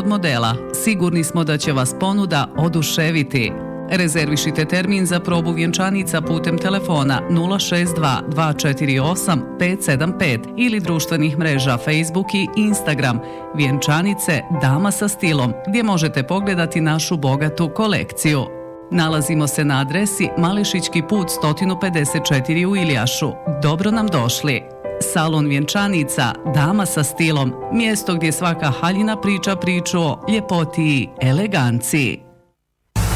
od modela. Sigurni smo da će vas ponuda oduševiti. Rezervišite termin za probu vjenčanica putem telefona 062 248 575 ili društvenih mreža Facebook i Instagram Vjenčanice Dama sa stilom, gdje možete pogledati našu bogatu kolekciju. Nalazimo se na adresi Mališićki put 154 u Iljašu. Dobro nam došli. Salon vjenčanica Dama sa stilom, mjesto gdje svaka haljina priča priču o ljepoti i eleganciji.